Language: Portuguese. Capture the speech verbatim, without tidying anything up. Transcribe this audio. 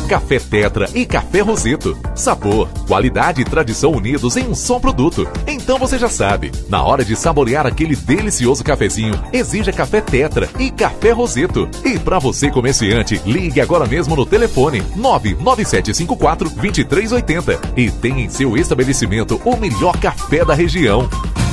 Café Tetra e Café Roseto. Sabor, qualidade e tradição unidos em um só produto. Então você já sabe, na hora de saborear aquele delicioso cafezinho, exija Café Tetra e Café Roseto. E para você comerciante, ligue agora mesmo no telefone nove nove sete cinco quatro, dois três oito zero e tenha em seu estabelecimento o melhor café da região.